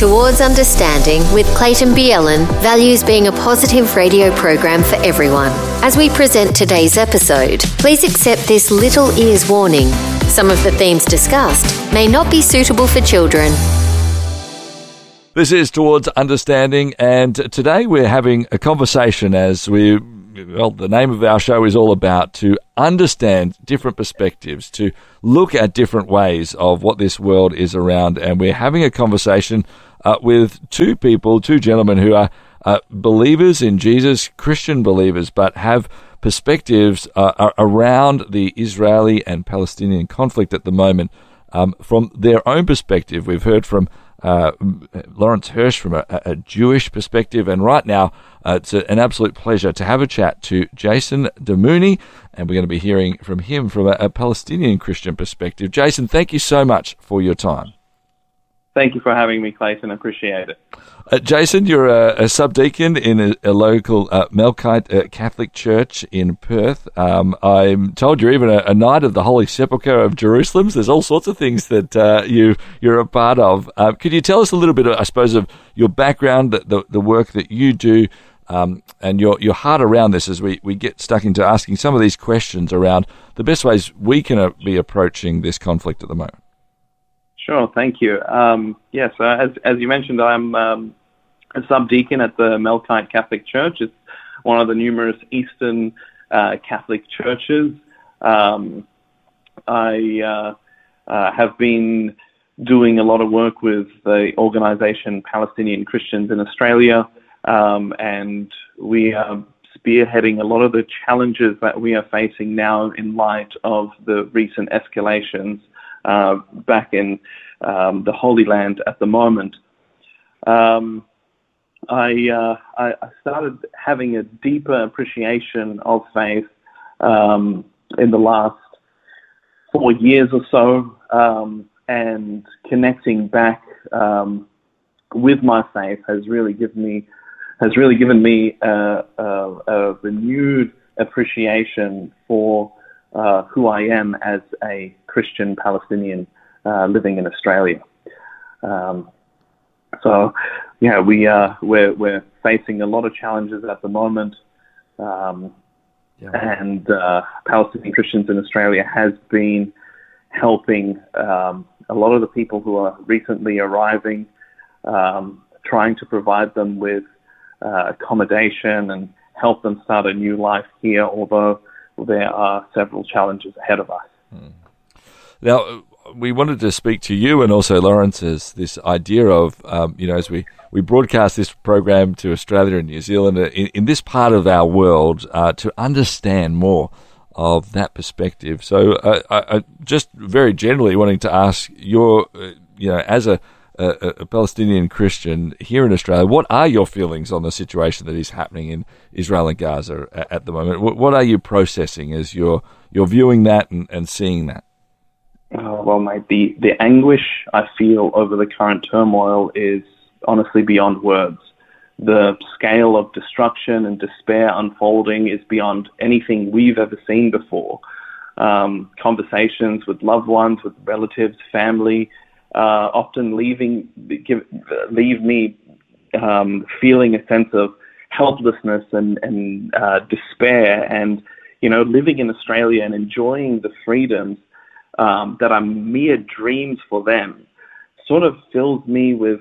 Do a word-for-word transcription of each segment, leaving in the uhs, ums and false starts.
Towards Understanding with Clayton Bielen values being a positive radio program for everyone. As we present today's episode, please accept this little ears warning. Some of the themes discussed may not be suitable for children. This is Towards Understanding, and today we're having a conversation as we, well, the name of our show is all about to understand different perspectives, to look at different ways of what this world is around, and we're having a conversation uh, with two people, two gentlemen who are uh, believers in Jesus, Christian believers, but have perspectives uh, around the Israeli and Palestinian conflict at the moment. Um, from their own perspective, we've heard from Uh, Lawrence Hirsch from a, a Jewish perspective, and right now uh, it's a, an absolute pleasure to have a chat to Jason Damouni, and we're going to be hearing from him from a, a Palestinian Christian perspective. Jason, thank you so much for your time. Thank you for having me, Clayton. I appreciate it. Uh, Jason, you're a, a subdeacon in a, a local uh, Melkite uh, Catholic church in Perth. Um, I'm told you're even a, a Knight of the Holy Sepulchre of Jerusalem. There's all sorts of things that uh, you, you're a part of. Uh, could you tell us a little bit, I suppose, of your background, the, the work that you do, um, and your, your heart around this as we, we get stuck into asking some of these questions around the best ways we can uh, be approaching this conflict at the moment? Sure, thank you. Um, yes, uh, as as you mentioned, I'm um, a subdeacon at the Melkite Catholic Church. It's one of the numerous Eastern uh, Catholic churches. Um, I uh, uh, have been doing a lot of work with the organization Palestinian Christians in Australia, um, and we are spearheading a lot of the challenges that we are facing now in light of the recent escalations Uh, back in um, the Holy Land at the moment. Um, I, uh, I I started having a deeper appreciation of faith um, in the last four years or so, um, and connecting back um, with my faith has really given me has really given me a, a, a renewed appreciation for Uh, who I am as a Christian Palestinian uh, living in Australia. Um, so, yeah, we uh, we're we're facing a lot of challenges at the moment, um, yeah. and uh, Palestinian Christians in Australia has been helping um, a lot of the people who are recently arriving, um, trying to provide them with uh, accommodation and help them start a new life here, although there are several challenges ahead of us. Hmm. Now, we wanted to speak to you and also Lawrence as this idea of, um, you know, as we, we broadcast this program to Australia and New Zealand, uh, in, in this part of our world, uh, to understand more of that perspective. So uh, I, I just very generally wanting to ask your, uh, you know, as a, a, a Palestinian Christian here in Australia, what are your feelings on the situation that is happening in Israel and Gaza at, at the moment? What, what are you processing as you're, you're viewing that and, and seeing that? Oh, well, mate, the, the anguish I feel over the current turmoil is honestly beyond words. The scale of destruction and despair unfolding is beyond anything we've ever seen before. Um, conversations with loved ones, with relatives, family, Uh, often leaving give, leave me um, feeling a sense of helplessness and, and uh, despair, and you know, living in Australia and enjoying the freedoms um, that are mere dreams for them sort of fills me with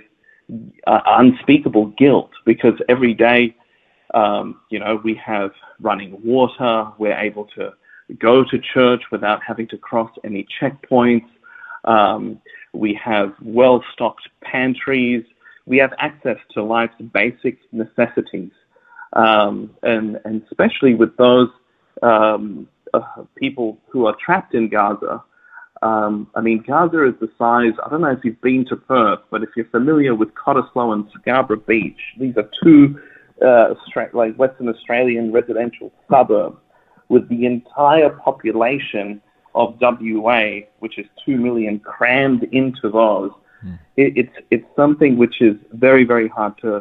uh, unspeakable guilt, because every day, um, you know, we have running water, we're able to go to church without having to cross any checkpoints. Um, We have well-stocked pantries. We have access to life's basic necessities. Um, and, and especially with those um, uh, people who are trapped in Gaza. Um, I mean, Gaza is the size, I don't know if you've been to Perth, but if you're familiar with Cottesloe and Scarborough Beach, these are two uh, Austra- like Western Australian residential suburbs with the entire population of W A, which is two million, crammed into those. Mm. It, it's it's something which is very, very hard to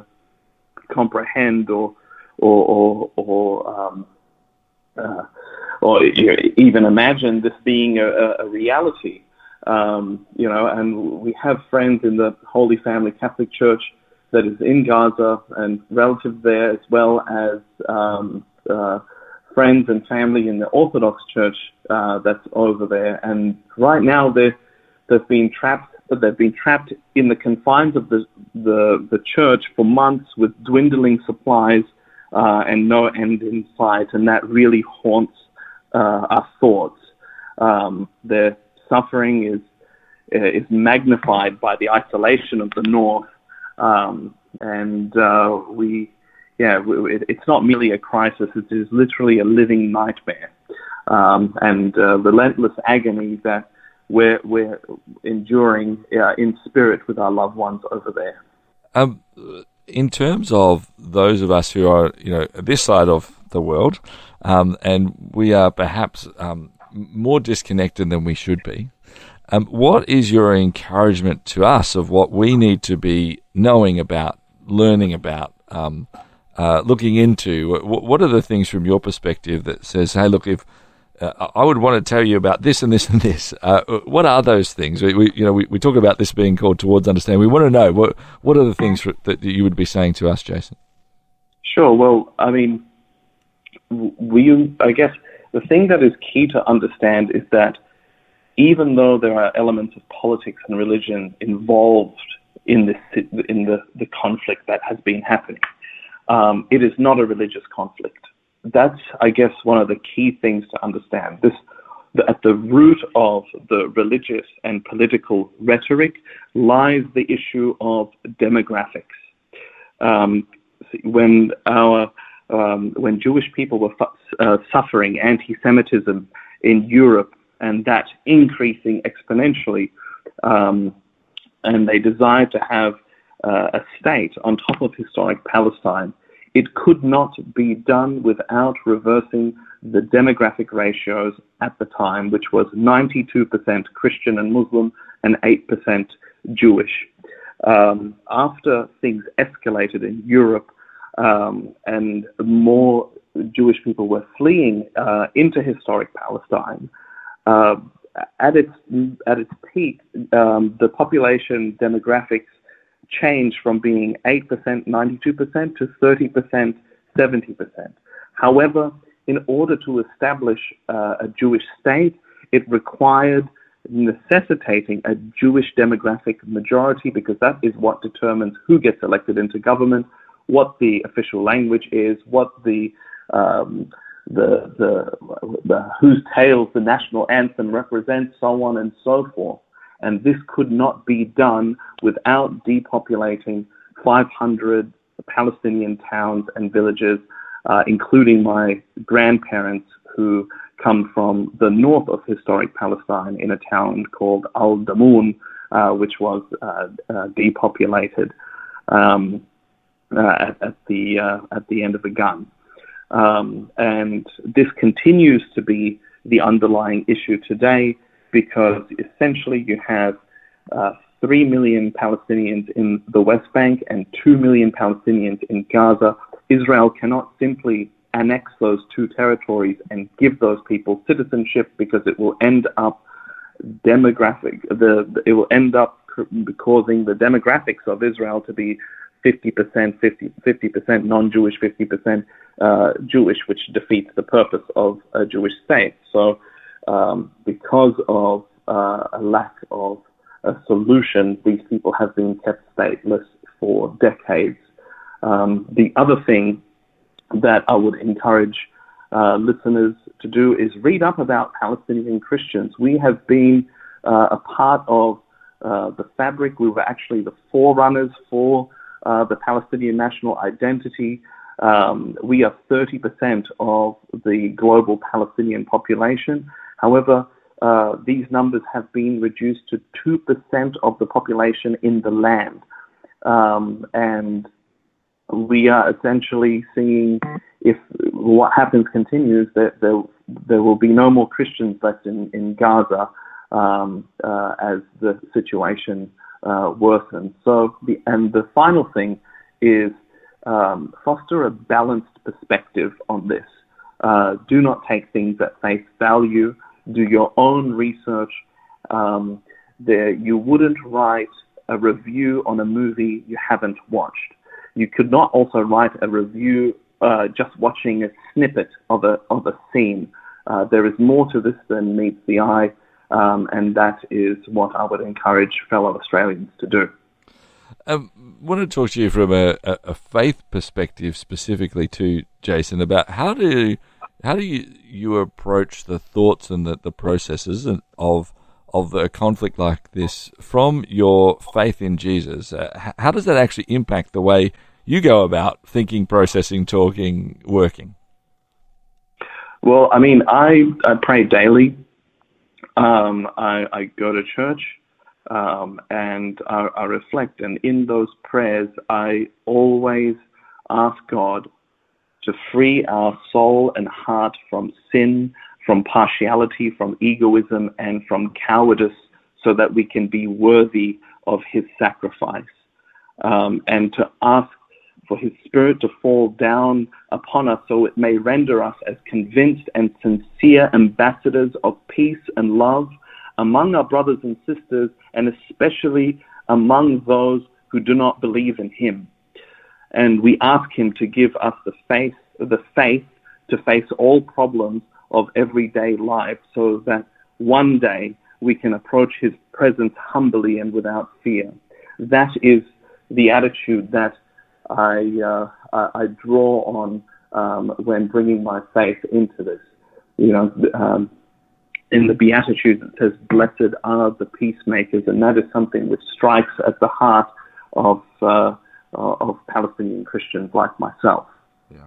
comprehend or or or, or um, uh, or even imagine this being a, a reality. Um, you know, and we have friends in the Holy Family Catholic Church that is in Gaza and relatives there, as well as um, uh, friends and family in the Orthodox Church uh, that's over there. And right now they're, they've been trapped, they've been trapped in the confines of the, the, the church for months with dwindling supplies uh, and no end in sight. And that really haunts uh, our thoughts. Um, their suffering is, is magnified by the isolation of the North. Um, and uh, we, yeah, it, it's not merely a crisis, it is literally a living nightmare. Um, and uh, relentless agony that we're, we're enduring uh, in spirit with our loved ones over there. Um, in terms of those of us who are, you know, this side of the world, um, and we are perhaps um, more disconnected than we should be, Um, what is your encouragement to us of what we need to be knowing about, learning about, um, uh, looking into? What, what are the things from your perspective that says, hey, look, if uh, I would want to tell you about this and this and this, uh, what are those things? We, we you know, we, we talk about this being called towards understanding. We want to know, what what are the things that you would be saying to us, Jason? Sure. Well, I mean, we, I guess the thing that is key to understand is that even though there are elements of politics and religion involved in this, in the, the conflict that has been happening, um, it is not a religious conflict. That's, I guess, one of the key things to understand. This, the, at the root of the religious and political rhetoric lies the issue of demographics. Um, when our um, when Jewish people were fu- uh, suffering anti-Semitism in Europe, and that increasing exponentially, um, and they desired to have uh, a state on top of historic Palestine, it could not be done without reversing the demographic ratios at the time, which was ninety-two percent Christian and Muslim and eight percent Jewish. Um, after things escalated in Europe um, and more Jewish people were fleeing uh, into historic Palestine, Uh, at its at its peak, um, the population demographics changed from being eight percent, ninety-two percent to thirty percent, seventy percent. However, in order to establish uh, a Jewish state, it required necessitating a Jewish demographic majority, because that is what determines who gets elected into government, what the official language is, what the um, The, the, the whose tales the national anthem represents, so on and so forth. And this could not be done without depopulating five hundred Palestinian towns and villages, uh, including my grandparents who come from the north of historic Palestine in a town called Al-Damoun, uh, which was uh, uh, depopulated um, uh, at, at, the, uh, at the end of the gun. Um, and this continues to be the underlying issue today, because essentially you have uh, three million Palestinians in the West Bank and two million Palestinians in Gaza. Israel cannot simply annex those two territories and give those people citizenship, because it will end up demographic, the, it will end up causing the demographics of Israel to be fifty percent, fifty percent non-Jewish, fifty percent uh, Jewish, which defeats the purpose of a Jewish state. So um, because of uh, a lack of a solution, these people have been kept stateless for decades. Um, the other thing that I would encourage uh, listeners to do is read up about Palestinian Christians. We have been uh, a part of uh, the fabric. We were actually the forerunners for Uh, the Palestinian national identity. Um, we are thirty percent of the global Palestinian population. However, uh, these numbers have been reduced to two percent of the population in the land. Um, and we are essentially seeing, if what happens continues, that there, there will be no more Christians left in, in Gaza um, uh, as the situation Uh, worsen. So, the, and the final thing is um, foster a balanced perspective on this. Uh, do not take things at face value. Do your own research. Um, there you wouldn't write a review on a movie you haven't watched. You could not also write a review uh, just watching a snippet of a of a scene. Uh, there is more to this than meets the eye, um, and that is what I would encourage fellow Australians to do. I um, want to talk to you from a, a, a faith perspective specifically too, Jason, about how do how do you, you approach the thoughts and the, the processes of of a conflict like this from your faith in Jesus? Uh, how does that actually impact the way you go about thinking, processing, talking, working? Well, I mean, I, I pray daily. Um, I, I go to church. Um, and I, I reflect, and in those prayers, I always ask God to free our soul and heart from sin, from partiality, from egoism, and from cowardice, so that we can be worthy of His sacrifice, um, and to ask for His Spirit to fall down upon us so it may render us as convinced and sincere ambassadors of peace and love among our brothers and sisters, and especially among those who do not believe in Him. And we ask Him to give us the faith, the faith to face all problems of everyday life, so that one day we can approach His presence humbly and without fear. That is the attitude that I uh, I draw on um, when bringing my faith into this. You know. Um, In the Beatitudes, it says, "Blessed are the peacemakers," and that is something which strikes at the heart of uh, of Palestinian Christians like myself. Yeah.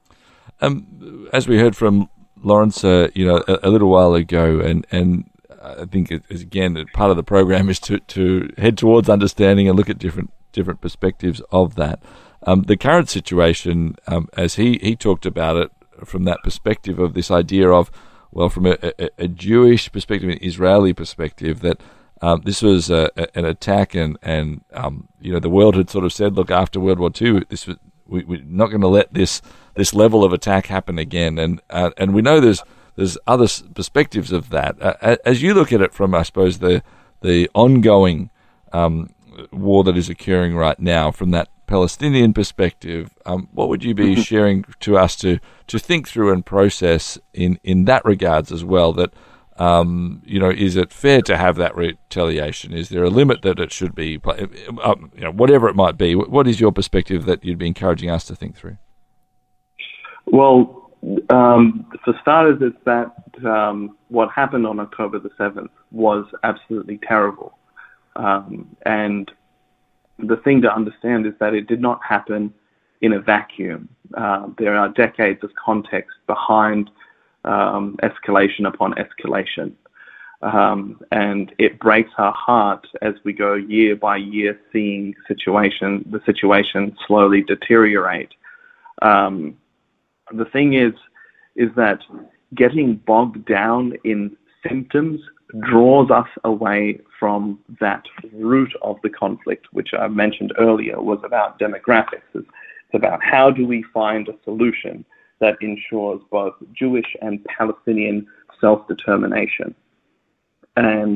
Um, as we heard from Lawrence, uh, you know, a, a little while ago, and and I think it is, again, part of the program is to, to head towards understanding and look at different different perspectives of that. Um, the current situation, um, as he he talked about it from that perspective of this idea of, well, from a, a, a Jewish perspective, an Israeli perspective, that um, this was a, a, an attack, and and um, you know, the world had sort of said, look, after World War Two, this was, we, we're not going to let this this level of attack happen again, and uh, and we know there's there's other perspectives of that. Uh, as you look at it from, I suppose, the the ongoing um, war that is occurring right now, from that Palestinian perspective, um, what would you be sharing to us to, to think through and process in, in that regards as well? That, um, you know, is it fair to have that retaliation? Is there a limit that it should be, uh, you know, whatever it might be? What is your perspective that you'd be encouraging us to think through? Well, um, for starters, it's that um, what happened on October the seventh was absolutely terrible. Um, and the thing to understand is that it did not happen in a vacuum. Uh, there are decades of context behind um, escalation upon escalation. Um, and it breaks our heart as we go year by year seeing situation, the situation slowly deteriorate. Um, the thing is, is that getting bogged down in symptoms draws us away from that root of the conflict, which I mentioned earlier was about demographics. It's about how do we find a solution that ensures both Jewish and Palestinian self-determination. And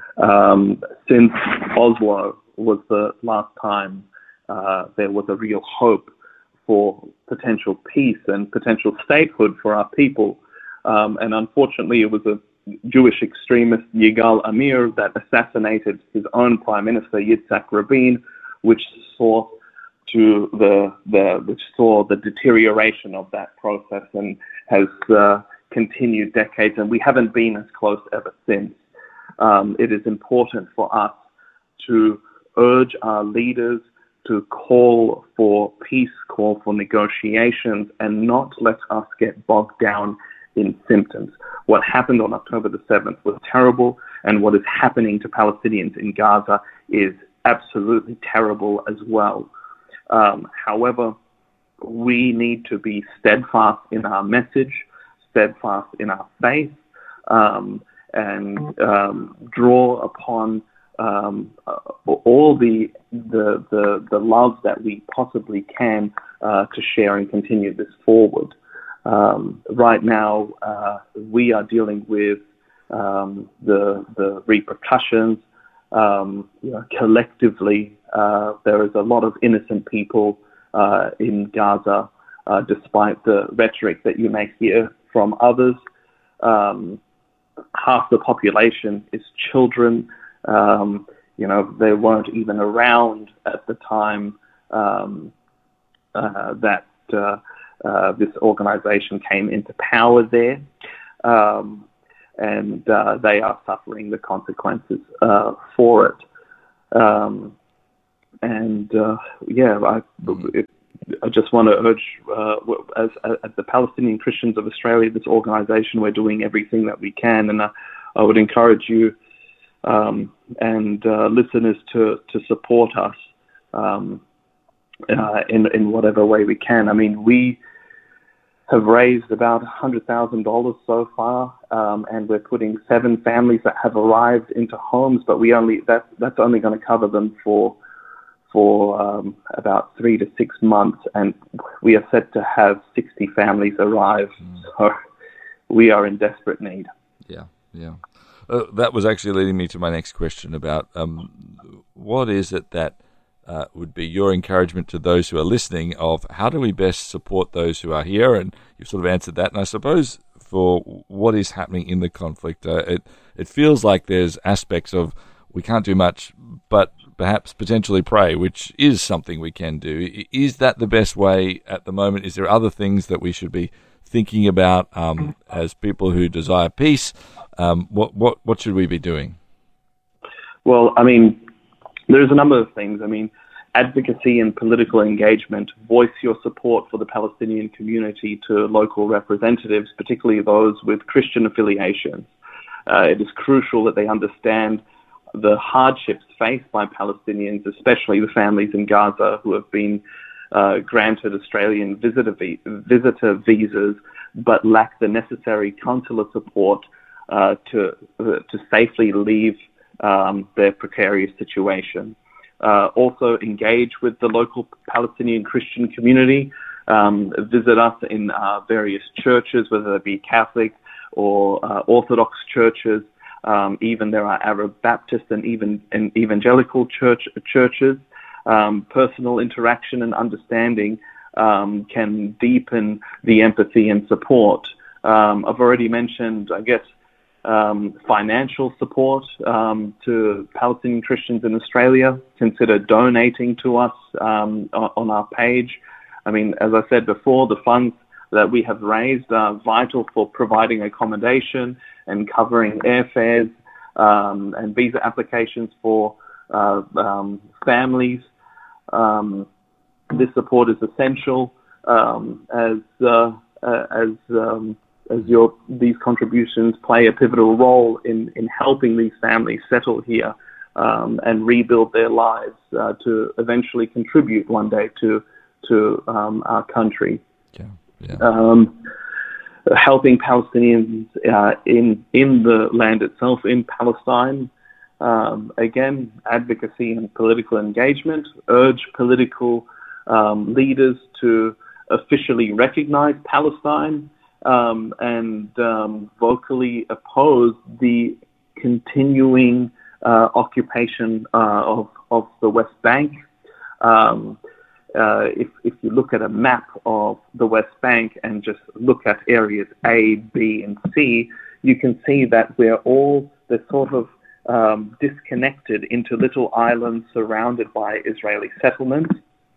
um, since Oslo was the last time uh, there was a real hope for potential peace and potential statehood for our people, um, and unfortunately it was a Jewish extremist Yigal Amir that assassinated his own prime minister Yitzhak Rabin, which saw to the the which saw the deterioration of that process and has uh, continued decades, and we haven't been as close ever since. Um, it is important for us to urge our leaders to call for peace, call for negotiations, and not let us get bogged down in symptoms. What happened on October the seventh was terrible, and what is happening to Palestinians in Gaza is absolutely terrible as well. Um, however, we need to be steadfast in our message, steadfast in our faith, um, and um, draw upon um, uh, all the, the the the love that we possibly can uh, to share and continue this forward. Um, right now, uh, we are dealing with um, the the repercussions um, you know, collectively, uh, there is a lot of innocent people uh, in Gaza, uh, despite the rhetoric that you may hear from others. Um, half the population is children. Um, you know, they weren't even around at the time um, uh, that uh, uh, this organization came into power there. Um, and uh, they are suffering the consequences uh, for it. Um, and, uh, yeah, I, it, I just want to urge, uh, as, as the Palestinian Christians of Australia, this organization, we're doing everything that we can. And I, I would encourage you um, and uh, listeners to, to support us um, uh, in, in whatever way we can. I mean, we have raised about one hundred thousand dollars so far, um, and we're putting seven families that have arrived into homes, but we only that, that's only going to cover them for for um, about three to six months, and we are set to have sixty families arrive. Mm. So we are in desperate need. Yeah, yeah. Uh, that was actually leading me to my next question about um, what is it that uh, would be your encouragement to those who are listening of how do we best support those who are here? And you've sort of answered that. And I suppose for what is happening in the conflict, uh, it, it feels like there's aspects of we can't do much, but perhaps potentially pray, which is something we can do. Is that the best way at the moment? Is there other things that we should be thinking about um, as people who desire peace? Um, what, what, what should we be doing? Well, I mean, there's a number of things. I mean, advocacy and political engagement, voice your support for the Palestinian community to local representatives, particularly those with Christian affiliations. Uh, it is crucial that they understand the hardships faced by Palestinians, especially the families in Gaza who have been uh, granted Australian visitor, vi- visitor visas but lack the necessary consular support uh, to uh, to safely leave um, their precarious situation. Uh, also engage with the local Palestinian Christian community, um, visit us in uh, various churches, whether they be Catholic or uh, Orthodox churches. Um, even there are Arab Baptist and even and evangelical church churches. Um, personal interaction and understanding um, can deepen the empathy and support. Um, I've already mentioned, I guess, um, financial support um, to Palestinian Christians in Australia. Consider donating to us um, on our page. I mean, as I said before, the funds that we have raised are vital for providing accommodation and covering airfares um, and visa applications for uh, um, families. Um, this support is essential um, as uh, uh, as um, as your these contributions play a pivotal role in, in helping these families settle here um, and rebuild their lives uh, to eventually contribute one day to to um, our country. Yeah. Yeah. Um, helping Palestinians uh, in in the land itself, in Palestine. Um, again, advocacy and political engagement. Urge political um, leaders to officially recognize Palestine um, and um, vocally oppose the continuing uh, occupation uh, of of the West Bank. Um, Uh, if, if you look at a map of the West Bank and just look at areas A, B, and C, you can see that we're all they're sort of um, disconnected into little islands surrounded by Israeli settlements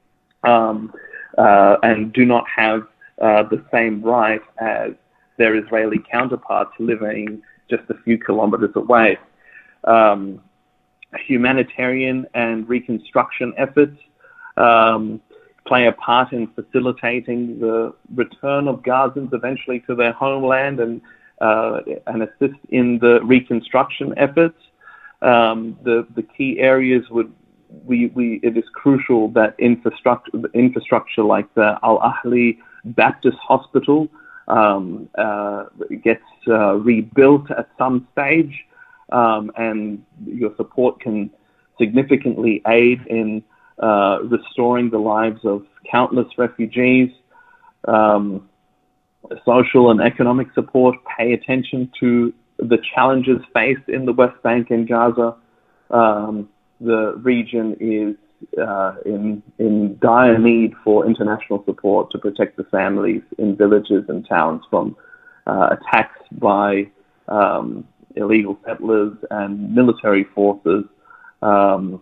um, uh, and do not have uh, the same right as their Israeli counterparts living just a few kilometers away. Um, humanitarian and reconstruction efforts Um, play a part in facilitating the return of Gazans eventually to their homeland and uh, and assist in the reconstruction efforts. Um, the the key areas would we we it is crucial that infrastructure infrastructure like the Al Ahli Baptist Hospital um, uh, gets uh, rebuilt at some stage, um, and your support can significantly aid in Uh, restoring the lives of countless refugees, um, social and economic support, pay attention to the challenges faced in the West Bank and Gaza, um, the region is uh, in in dire need for international support to protect the families in villages and towns from uh, attacks by um, illegal settlers and military forces. Um,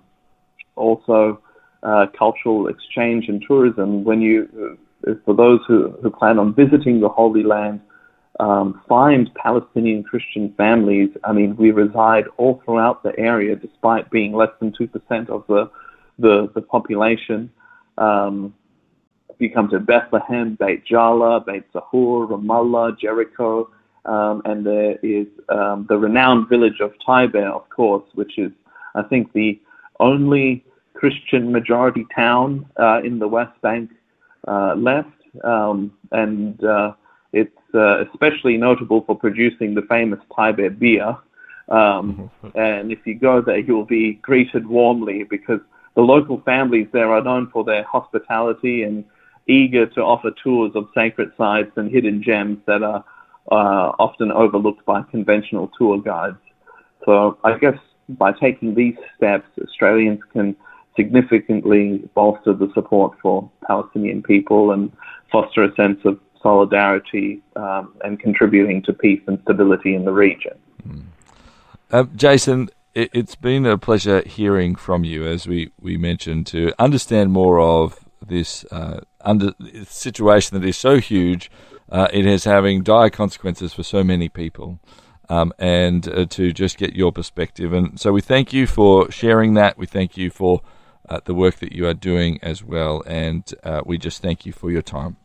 also, uh, cultural exchange and tourism. When you, uh, for those who, who plan on visiting the Holy Land, um, find Palestinian Christian families. I mean, we reside all throughout the area, despite being less than two percent of the the, the population. Um, you come to Bethlehem, Beit Jala, Beit Zahur, Ramallah, Jericho, um, and there is um, the renowned village of Taiber, of course, which is, I think, the only Christian majority town uh, in the West Bank uh, left, um, and uh, it's uh, especially notable for producing the famous Taiber beer. Um, and if you go there, you'll be greeted warmly, because the local families there are known for their hospitality and eager to offer tours of sacred sites and hidden gems that are uh, often overlooked by conventional tour guides. So I guess by taking these steps, Australians can significantly bolster the support for Palestinian people and foster a sense of solidarity um, and contributing to peace and stability in the region. Mm. Uh, Jason, it, it's been a pleasure hearing from you, as we, we mentioned, to understand more of this uh, under situation that is so huge. Uh, it is having dire consequences for so many people. Um, and uh, to just get your perspective. And so we thank you for sharing that. We thank you for uh, the work that you are doing as well. And uh, we just thank you for your time.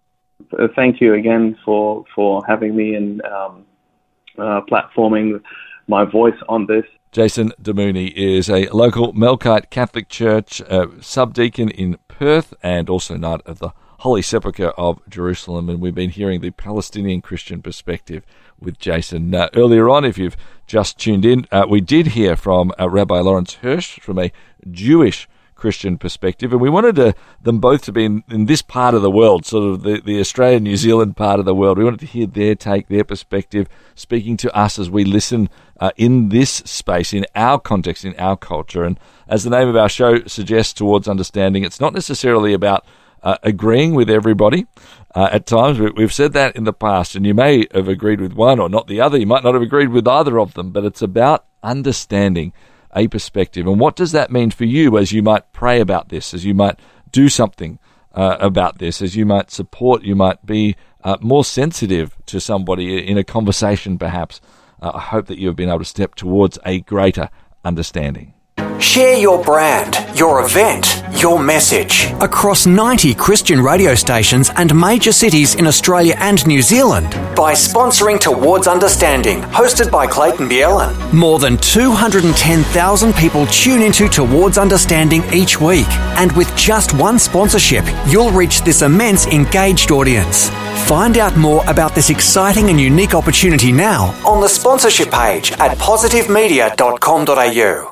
Uh, thank you again for, for having me and um, uh, platforming my voice on this. Jason Damouni is a local Melkite Catholic Church uh, subdeacon in Perth and also Knight of the Holy Sepulchre of Jerusalem. And we've been hearing the Palestinian Christian perspective with Jason. Uh, earlier on, if you've just tuned in, uh, we did hear from uh, Rabbi Lawrence Hirsch from a Jewish Christian perspective, and we wanted to, them both to be in, in this part of the world, sort of the, the Australian-New Zealand part of the world. We wanted to hear their take, their perspective, speaking to us as we listen uh, in this space, in our context, in our culture. And as the name of our show suggests, Towards Understanding, it's not necessarily about Uh, agreeing with everybody. Uh, at times, we, we've said that in the past, and you may have agreed with one or not the other. You might not have agreed with either of them, but it's about understanding a perspective. And what does that mean for you as you might pray about this, as you might do something uh, about this, as you might support, you might be uh, more sensitive to somebody in a conversation perhaps. Uh, I hope that you have been able to step towards a greater understanding. Share your brand, your event, your message across ninety Christian radio stations and major cities in Australia and New Zealand by sponsoring Towards Understanding, hosted by Clayton Bielen. More than two hundred ten thousand people tune into Towards Understanding each week, and with just one sponsorship, you'll reach this immense engaged audience. Find out more about this exciting and unique opportunity now on the sponsorship page at positive media dot com dot a u.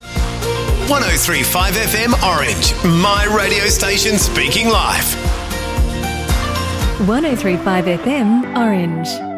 one oh three point five F M Orange, my radio station speaking live. one oh three point five F M Orange.